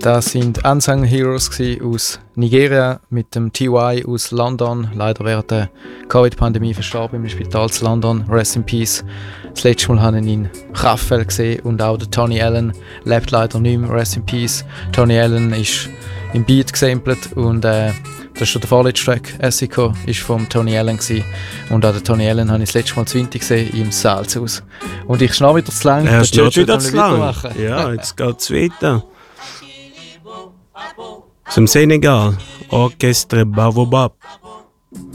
Das sind Unsung Heroes aus Nigeria mit dem TY aus London. Leider während der Covid-Pandemie verstorben im Spital zu London. Rest in Peace. Das letzte Mal habe ich ihn in Krefeld gesehen und auch der Tony Allen lebt leider nicht mehr. Rest in Peace. Tony Allen ist im Beat gesampelt und das ist schon der vorletzte Track. Essico ist vom Tony Allen gewesen. Und auch den Tony Allen habe ich das letzte Mal zu Winter gesehen im Salzhaus. Und ich schnau wieder zu lang. Ja, es geht wieder zu lang. Ja, jetzt geht es weiter. Zum Senegal, Orchestre Baobab.